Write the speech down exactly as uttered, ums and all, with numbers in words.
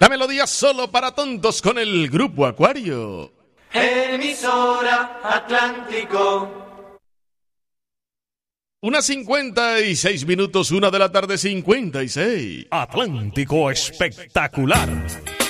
La melodía solo para tontos con el Grupo Acuario. Emisora Atlántico. Una cincuenta y seis minutos, una de la tarde cincuenta y seis. Atlántico espectacular.